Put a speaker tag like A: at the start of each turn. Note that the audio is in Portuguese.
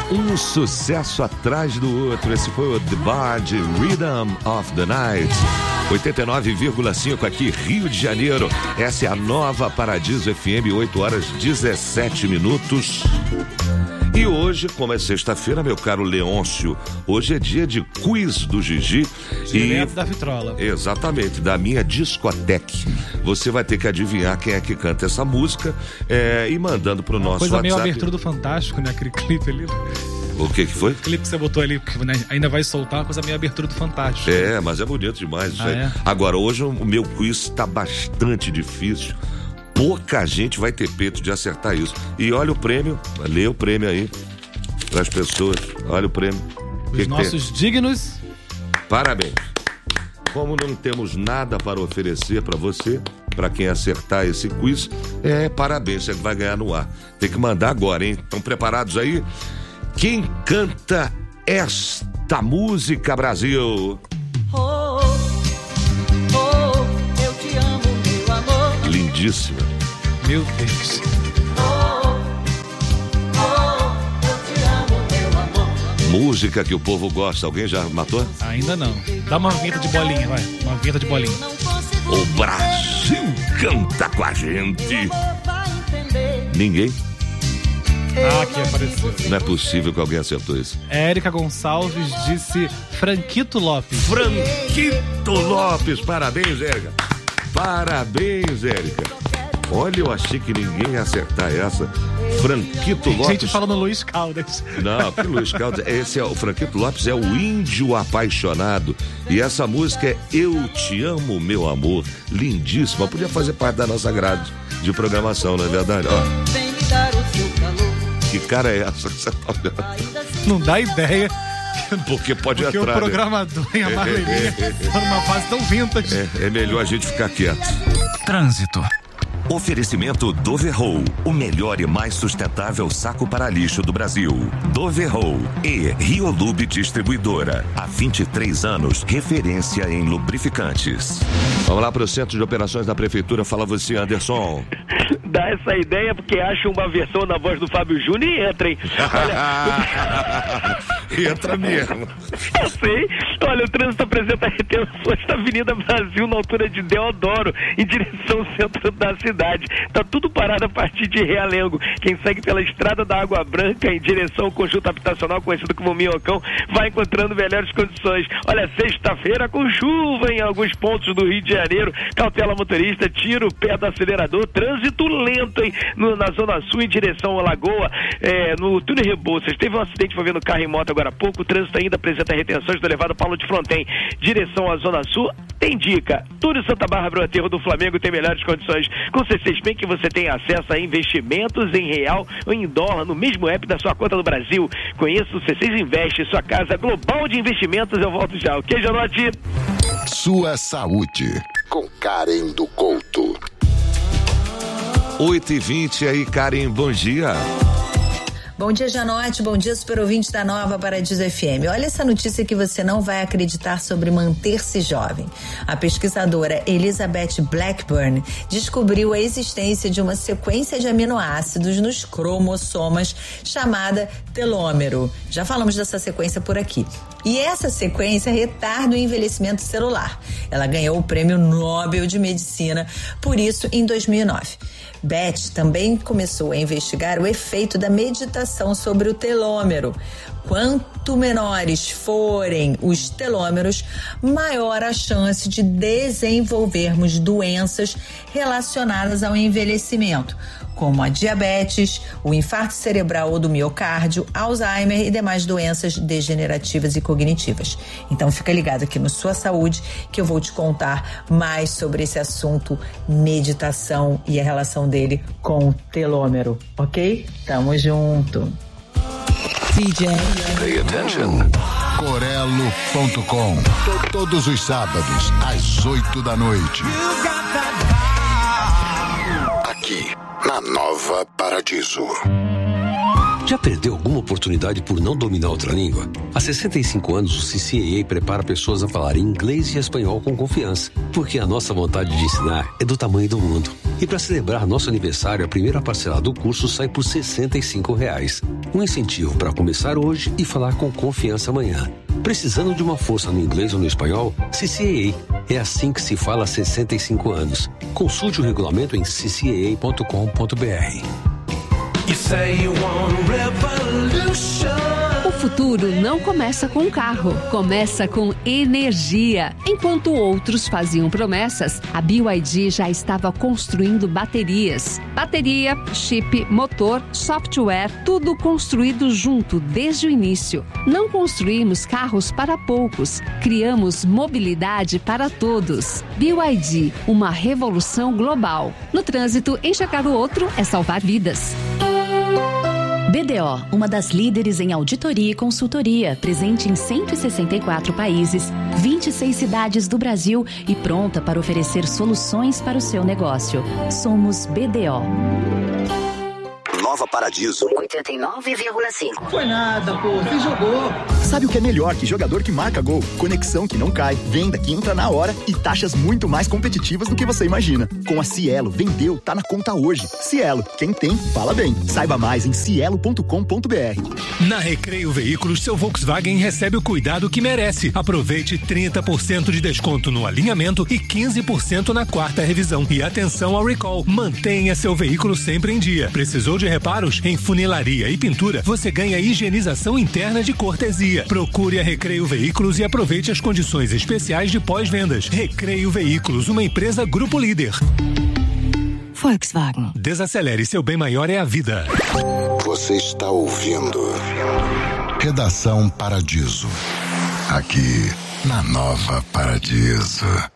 A: Um sucesso atrás do outro. Esse foi o The Bard, Rhythm of the Night. 89,5 aqui, Rio de Janeiro. Essa é a nova Paradiso FM, 8h17. E hoje, como é sexta-feira, meu caro Leôncio, hoje é dia de quiz do Gigi.
B: Direto da vitrola.
A: Exatamente, da minha discoteca. Você vai ter que adivinhar quem é que canta essa música e mandando pro nosso
B: coisa
A: WhatsApp.
B: Meio abertura do Fantástico, né? Aquele clipe ali.
A: O que foi?
B: O clipe que você botou ali, porque ainda vai soltar uma coisa meio abertura do Fantástico.
A: É, mas é bonito demais isso aí.
B: É?
A: Agora, hoje o meu quiz tá bastante difícil. Pouca gente vai ter peito de acertar isso. E olha o prêmio, lê o prêmio aí para as pessoas. Olha o prêmio.
B: Os nossos dignos.
A: Parabéns. Como não temos nada para oferecer para você, para quem acertar esse quiz, parabéns, você vai ganhar no ar. Tem que mandar agora, hein? Estão preparados aí? Quem canta esta música, Brasil?
C: Eu te amo, meu amor.
A: Lindíssima.
B: Meu Deus.
C: Eu te amo, meu amor.
A: Música que o povo gosta. Alguém já matou?
B: Ainda não. Dá uma vinheta de bolinha, vai. Uma vinheta de bolinha.
A: O Brasil canta com a gente. Ninguém?
B: Aqui apareceu.
A: Não é possível que alguém acertou isso.
B: Érica Gonçalves disse Franquito Lopes.
A: Franquito Lopes, parabéns, Érica. Parabéns, Érica. Olha, eu achei que ninguém ia acertar essa. Franquito Lopes.
B: Gente falando Luiz Caldas.
A: Não, que Luiz Caldas. O Franquito Lopes é o índio apaixonado. E essa música é Eu Te Amo, Meu Amor. Lindíssima. Podia fazer parte da nossa grade de programação, não é verdade? Ó.
C: Vem me dar o seu calor.
A: Que cara é essa que você tá olhando?
B: Não dá ideia.
A: Porque pode
B: Porque
A: entrar.
B: o programador e a Marleninha estão numa fase tão vintage.
A: É melhor a gente ficar quieto.
D: Trânsito. Oferecimento Doverroll, o melhor e mais sustentável saco para lixo do Brasil. Doverroll e Riolube Distribuidora. Há 23 anos, referência em lubrificantes.
A: Vamos lá para o Centro de Operações da Prefeitura. Fala você, Anderson.
E: Dá essa ideia porque acha uma versão na voz do Fábio Júnior e entra, hein?
A: Entra mesmo.
E: Eu sei. Olha, o trânsito apresenta retenções na Avenida Brasil, na altura de Deodoro, em direção ao centro da cidade. Tá tudo parado a partir de Realengo. Quem segue pela Estrada da Água Branca, em direção ao conjunto habitacional conhecido como Minhocão, vai encontrando melhores condições. Olha, sexta-feira com chuva em alguns pontos do Rio de Janeiro. Cautela motorista, tira o pé do acelerador. Trânsito lento, hein? Na Zona Sul, em direção à Lagoa, no túnel Rebouças. Teve um acidente envolvendo carro e moto agora há pouco. O trânsito ainda apresenta retenções do elevado Paulo de Fronten. Direção à Zona Sul, tem dica. Túnel Santa Bárbara, o aterro do Flamengo, tem melhores condições. Com o C6 Bank que você tem acesso a investimentos em real ou em dólar no mesmo app da sua conta no Brasil. Conheça o C6 Investe, sua casa global de investimentos. Eu volto já. Ok, Janote?
F: Sua saúde, com Karen do Couto.
A: 8h20 aí, Karen, bom dia.
G: Bom dia, Janote. Bom dia, super ouvinte da nova Paradiso FM. Olha essa notícia que você não vai acreditar sobre manter-se jovem. A pesquisadora Elizabeth Blackburn descobriu a existência de uma sequência de aminoácidos nos cromossomas chamada telômero. Já falamos dessa sequência por aqui. E essa sequência retarda o envelhecimento celular. Ela ganhou o Prêmio Nobel de Medicina por isso em 2009. Beth também começou a investigar o efeito da meditação sobre o telômero. Quanto menores forem os telômeros, maior a chance de desenvolvermos doenças relacionadas ao envelhecimento, como a diabetes, o infarto cerebral ou do miocárdio, Alzheimer e demais doenças degenerativas e cognitivas. Então fica ligado aqui no Sua Saúde que eu vou te contar mais sobre esse assunto, meditação e a relação dele com o telômero, ok? Tamo junto.
D: DJ. Pay attention.
F: Corelo.com. Todos os sábados, às 8 da noite. Aqui, na Nova Paradiso.
H: Já perdeu alguma oportunidade por não dominar outra língua? Há 65 anos, o CCAA prepara pessoas a falar inglês e espanhol com confiança, porque a nossa vontade de ensinar é do tamanho do mundo. E para celebrar nosso aniversário, a primeira parcela do curso sai por R$ 65. Um incentivo para começar hoje e falar com confiança amanhã. Precisando de uma força no inglês ou no espanhol? CCAA. É assim que se fala há 65 anos. Consulte o regulamento em ccaa.com.br.
I: O futuro não começa com um carro, começa com energia. Enquanto outros faziam promessas, a BYD já estava construindo baterias. Bateria, chip, motor, software, tudo construído junto desde o início. Não construímos carros para poucos, criamos mobilidade para todos. BYD, uma revolução global. No trânsito, enxergar o outro é salvar vidas.
J: BDO, uma das líderes em auditoria e consultoria, presente em 164 países, 26 cidades do Brasil e pronta para oferecer soluções para o seu negócio. Somos BDO.
K: Nova Paradiso
C: 89,5. Foi nada, pô, você jogou.
L: Sabe o que é melhor que jogador que marca gol? Conexão que não cai, venda que entra na hora e taxas muito mais competitivas do que você imagina. Com a Cielo, vendeu, tá na conta hoje. Cielo, quem tem, fala bem. Saiba mais em cielo.com.br.
M: Na Recreio Veículos, seu Volkswagen recebe o cuidado que merece. Aproveite 30% de desconto no alinhamento e 15% na quarta revisão. E atenção ao recall. Mantenha seu veículo sempre em dia. Precisou de reparos? Em funilaria e pintura, você ganha higienização interna de cortesia. Procure a Recreio Veículos e aproveite as condições especiais de pós-vendas. Recreio Veículos, uma empresa Grupo Líder.
J: Volkswagen.
M: Desacelere, seu bem maior é a vida.
F: Você está ouvindo Redação Paradiso. Aqui na Nova Paradiso.